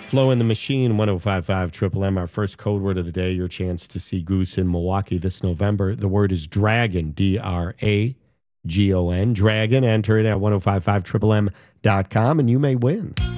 Flow in the Machine, 1055 Triple M. Our first code word of the day, your chance to see Goose in Milwaukee this November. The word is dragon, DRAGON. Dragon, enter it at 1055triplem.com and you may win.